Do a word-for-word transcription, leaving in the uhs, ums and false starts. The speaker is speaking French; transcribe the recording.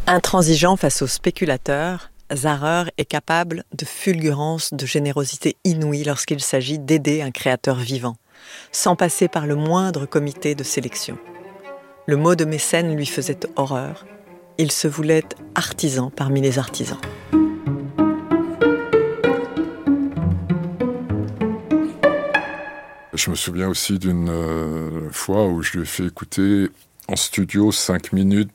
Intransigeant face aux spéculateurs, Zarer est capable de fulgurance, de générosité inouïe lorsqu'il s'agit d'aider un créateur vivant, sans passer par le moindre comité de sélection. Le mot de mécène lui faisait horreur. Il se voulait artisan parmi les artisans. Je me souviens aussi d'une euh, fois où je lui ai fait écouter en studio cinq minutes